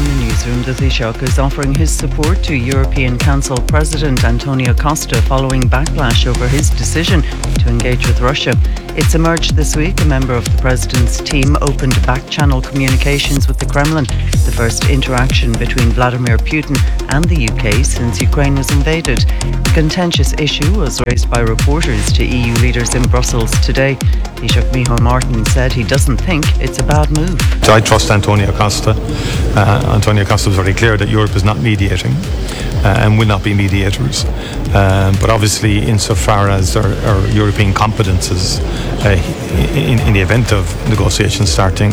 From the newsroom, the Taoiseach is offering his support to European Council President Antonio Costa following backlash over his decision to engage with Russia. It's emerged this week a member of the President's team opened back-channel communications with the Kremlin, the first interaction between Vladimir Putin and the UK since Ukraine was invaded. The contentious issue was raised by reporters to EU leaders in Brussels today. Taoiseach Micheál Martin said he doesn't think it's a bad move. I trust Antonio Costa. Antonio Costa was very clear that Europe is not mediating and will not be mediators. But obviously, insofar as our European competences, in the event of negotiations starting,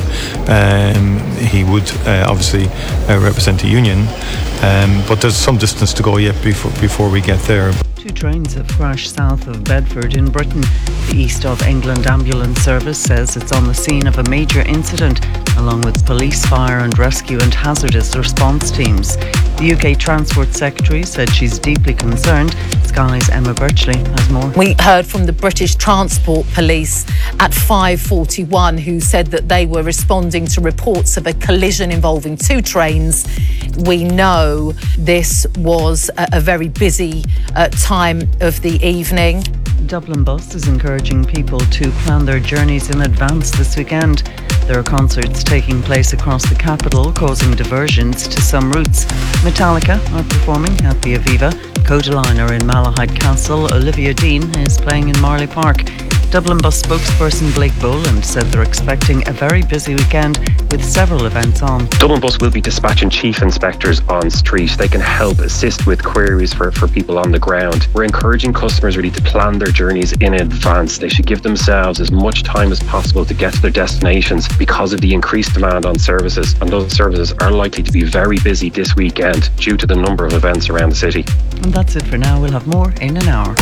he would obviously represent the Union. But there's some distance to go yet before we get there. 2 trains have crashed south of Bedford in Britain. The East of England Ambulance Service says it's on the scene of a major incident, along with police, fire and rescue and hazardous response teams. The UK Transport Secretary said she's deeply concerned. Sky's Emma Birchley has more. We heard from the British Transport Police at 5:41 who said that they were responding to reports of a collision involving 2 trains. We know this was a very busy time of the evening. Dublin Bus is encouraging people to plan their journeys in advance this weekend. There are concerts taking place across the capital, causing diversions to some routes. Metallica are performing at the Aviva. Codeliner in Malahide Castle. Olivia Dean is playing in Marley Park. Dublin Bus spokesperson Blake Boland said they're expecting a very busy weekend with several events on. Dublin Bus will be dispatching chief inspectors on street. They can help assist with queries for people on the ground. We're encouraging customers really to plan their journeys in advance. They should give themselves as much time as possible to get to their destinations because of the increased demand on services. And those services are likely to be very busy this weekend due to the number of events around the city. And that's it for now. We'll have more in an hour.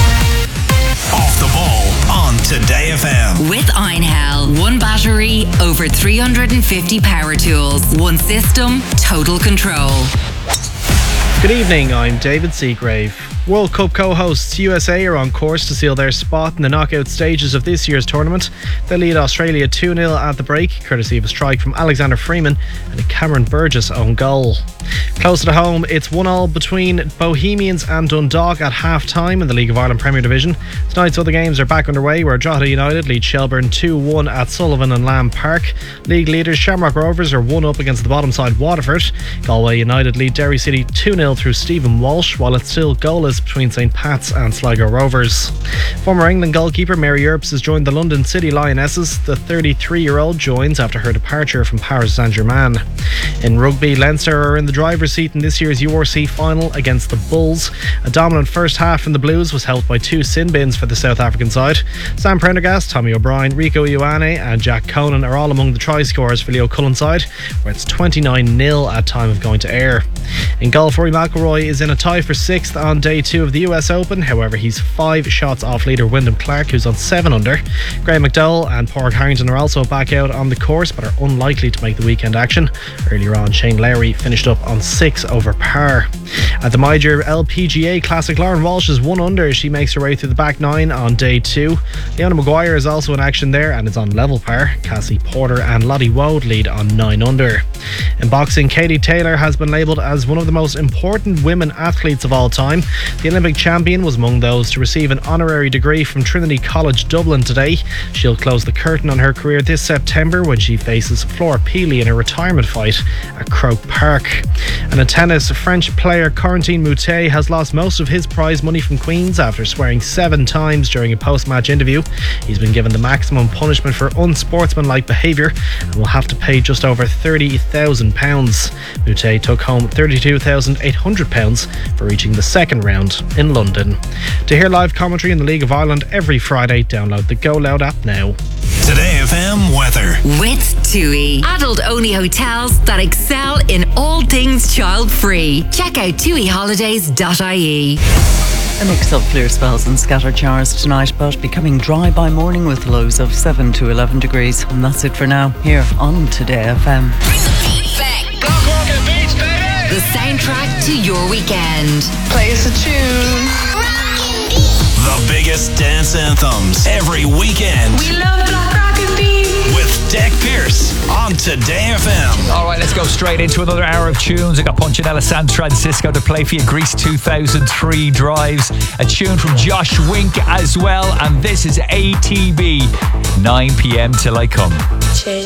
Off the ball on Today FM. With Einhell. 1 battery, over 350 power tools. 1 system, total control. Good evening, I'm David Seagrave. World Cup co-hosts USA are on course to seal their spot in the knockout stages of this year's tournament. They lead Australia 2-0 at the break, courtesy of a strike from Alexander Freeman and a Cameron Burgess own goal. Closer to home, it's 1-1 between Bohemians and Dundalk at half-time in the League of Ireland Premier Division. Tonight's other games are back underway, where Drogheda United lead Shelbourne 2-1 at Sullivan and Lamb Park. League leaders Shamrock Rovers are 1-up against the bottom side Waterford. Galway United lead Derry City 2-0 through Stephen Walsh, while it's still goalless between St Pat's and Sligo Rovers. Former England goalkeeper Mary Earps has joined the London City Lionesses. The 33-year-old joins after her departure from Paris Saint-Germain. In rugby, Leinster are in the driver's seat in this year's URC final against the Bulls. A dominant first half from the Blues was helped by 2 sin bins for the South African side. Sam Prendergast, Tommy O'Brien, Rico Ioane and Jack Conan are all among the try scorers for Leo Cullen's side, where it's 29-0 at time of going to air. In golf, Rory McIlroy is in a tie for 6th on day 2 of the US Open. However, he's 5 shots off leader Wyndham Clark, who's on 7 under. Graham McDowell and Padraig Harrington are also back out on the course, but are unlikely to make the weekend action. Earlier on, Shane Lowry finished up on 6 over par. At the Major LPGA Classic, Lauren Walsh is 1 under as she makes her way through the back 9 on day 2. Leona Maguire is also in action there and is on level par. Cassie Porter and Lottie Woad lead on 9 under. In boxing, Katie Taylor has been labelled as one of the most important women athletes of all time. The Olympic champion was among those to receive an honorary degree from Trinity College Dublin today. She'll close the curtain on her career this September when she faces Flora Peely in a retirement fight at Croke Park. And in tennis, French player Corentin Moutet has lost most of his prize money from Queen's after swearing 7 times during a post-match interview. He's been given the maximum punishment for unsportsmanlike behaviour and will have to pay just over £30,000. Moutet took home £32,800 for reaching the second round in London. To hear live commentary in the League of Ireland every Friday, download the Go Loud app now. Today FM weather. With TUI. Adult-only hotels that excel in all things child-free. Check out tuiholidays.ie. A mix of clear spells and scattered showers tonight, but becoming dry by morning with lows of 7 to 11 degrees. And that's it for now, here on Today FM. Bring the beat back. Go Corkin Beats, baby! The soundtrack to your weekend. Play us a tune. The biggest dance anthems every weekend. We love Black Rock and Beat. With Deck Pierce on Today FM. All right, let's go straight into another hour of tunes. I got Punchinella San Francisco to play for you. Grease 2003 Drives. A tune from Josh Wink as well. And this is ATB, 9 p.m. till I come. Change